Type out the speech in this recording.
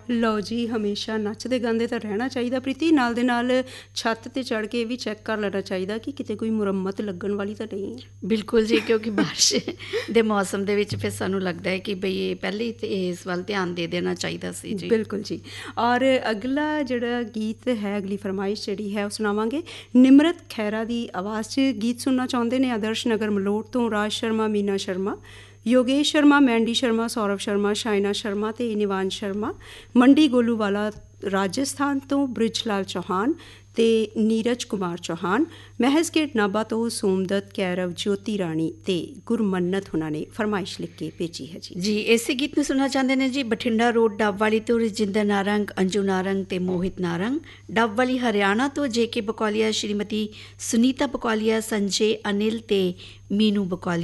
ਲਓ ਜੀ, ਹਮੇਸ਼ਾ ਨੱਚਦੇ ਗਾਉਂਦੇ ਤਾਂ ਰਹਿਣਾ ਚਾਹੀਦਾ ਪ੍ਰੀਤੀ, ਨਾਲ ਦੇ ਨਾਲ ਛੱਤ 'ਤੇ ਚੜ੍ਹ ਕੇ ਇਹ ਵੀ ਚੈੱਕ ਕਰ ਲੈਣਾ ਚਾਹੀਦਾ ਕਿ ਕਿਤੇ ਕੋਈ ਮੁਰੰਮਤ ਲੱਗਣ ਵਾਲੀ ਤਾਂ ਨਹੀਂ ਹੈ। ਬਿਲਕੁਲ ਜੀ, ਕਿਉਂਕਿ ਬਾਰਿਸ਼ ਦੇ ਮੌਸਮ ਦੇ ਵਿੱਚ ਫਿਰ ਸਾਨੂੰ ਲੱਗਦਾ ਹੈ ਕਿ ਬਈ ਇਹ ਪਹਿਲੇ ਹੀ ਤੇ ਇਸ ਵੱਲ ਧਿਆਨ ਦੇ ਦੇਣਾ ਚਾਹੀਦਾ ਸੀ ਜੀ। ਬਿਲਕੁਲ ਜੀ। ਔਰ ਅਗਲਾ ਜਿਹੜਾ ਗੀਤ ਹੈ, ਅਗਲੀ ਫਰਮਾਇਸ਼ ਜਿਹੜੀ ਹੈ ਉਹ ਸੁਣਾਵਾਂਗੇ। ਨਿਮਰਤ ਖਹਿਰਾ ਦੀ ਆਵਾਜ਼ 'ਚ ਗੀਤ ਸੁਣਨਾ ਚਾਹੁੰਦੇ ਨੇ ਆਦਰਸ਼ ਨਗਰ ਮਲੋਟ ਤੋਂ ਰਾਜ ਸ਼ਰਮਾ, ਮੀਨਾ ਸ਼ਰਮਾ, ਯੋਗੇਸ਼ ਸ਼ਰਮਾ, ਮੈਂਡੀ ਸ਼ਰਮਾ, ਸੌਰਵ ਸ਼ਰਮਾ, ਸ਼ਾਇਨਾ ਸ਼ਰਮਾ ਅਤੇ ਨਿਵਾਨ ਸ਼ਰਮਾ। ਮੰਡੀ ਗੋਲੂਵਾਲਾ ਰਾਜਸਥਾਨ ਤੋਂ ਬ੍ਰਿਜ ਲਾਲ ਚੌਹਾਨ ਅਤੇ ਨੀਰਜ ਕੁਮਾਰ ਚੌਹਾਨ। ਮਹਿਜ਼ਗੇਟ ਨਾਭਾ ਤੋਂ ਸੋਮਦੱਤ, ਕੈਰਵ, ਜੋਤੀ ਰਾਣੀ ਅਤੇ ਗੁਰਮੰਨਤ ਉਹਨਾਂ ਨੇ ਫਰਮਾਇਸ਼ ਲਿਖ ਕੇ ਭੇਜੀ ਹੈ ਜੀ। ਜੀ ਇਸੇ ਗੀਤ ਨੂੰ ਸੁਣਨਾ ਚਾਹੁੰਦੇ ਨੇ ਜੀ ਬਠਿੰਡਾ ਰੋਡ ਡੱਬ ਵਾਲੀ ਤੋਂ ਰਜਿੰਦਰ ਨਾਰੰਗ, ਅੰਜੂ ਨਾਰੰਗ ਅਤੇ ਮੋਹਿਤ ਨਾਰੰਗ। ਡੱਬ ਵਾਲੀ ਹਰਿਆਣਾ ਤੋਂ JK ਬਕੌਲੀਆ, ਸ਼੍ਰੀਮਤੀ ਸੁਨੀਤਾ ਬਕੌਲੀਆ, ਸੰਜੇ, ਅਨਿਲ ਅਤੇ ਮੀਨੂ ਬਕੌਲੀਆ।